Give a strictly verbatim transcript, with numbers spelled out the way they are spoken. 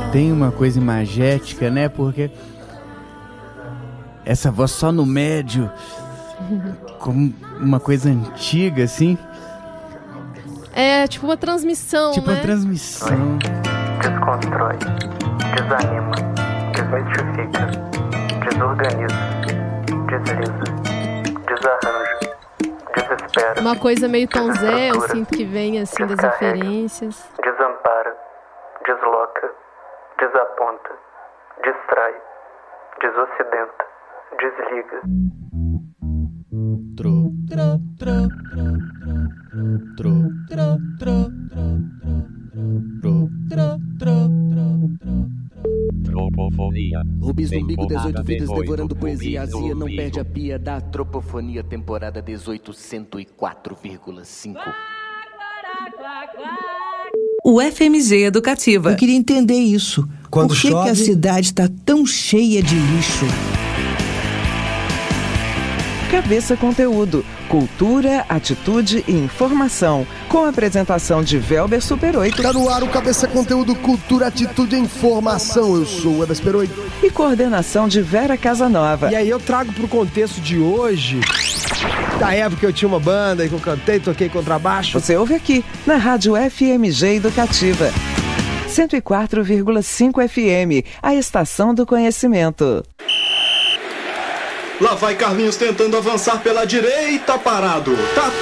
tem uma coisa imagética, né? Porque essa voz só no médio, como uma coisa antiga, assim. É, tipo uma transmissão, Tipo né? uma transmissão. Desconstrói, desanima, desmistifica, desorganiza, desliza, desarranja, desespera. Uma coisa meio Tom Zé, eu sinto que vem assim das referências. Desampara, desloca, desaponta, distrai, desocidenta, desliga. Tro, tro, tro, tro, tro, tro, tro, tro, tro. Tropofonia. Rubis no umbigo, dezoito vidas dezoito, devorando poesia Rubis no azia, não umbigo. perde a pia da Tropofonia, temporada dezoito cento e quatro vírgula cinco. O F M G Educativa. Eu queria entender isso. Quando Por que, chove... que a cidade está tão cheia de lixo? Cabeça Conteúdo, cultura, atitude e informação. Com a apresentação de Velber Super oito. Tá no ar o Cabeça Conteúdo, cultura, atitude e informação. Eu sou o Weber Super oito. E coordenação de Vera Casanova. E aí eu trago pro contexto de hoje, da época que eu tinha uma banda e que eu cantei, toquei contrabaixo. Você ouve aqui, na Rádio F M G Educativa. cento e quatro vírgula cinco F M, a estação do conhecimento. Lá vai Carlinhos tentando avançar pela direita, parado. Tá